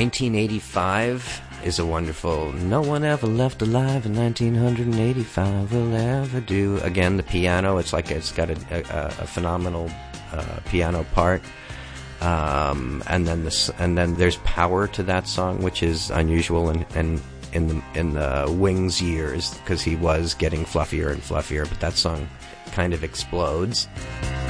1985 is a wonderful... No one ever left alive in 1985 will ever do. Again, the piano, it's like it's got a phenomenal piano part. And then there's power to that song, which is unusual and in the Wings years, because he was getting fluffier and fluffier, but that song kind of explodes.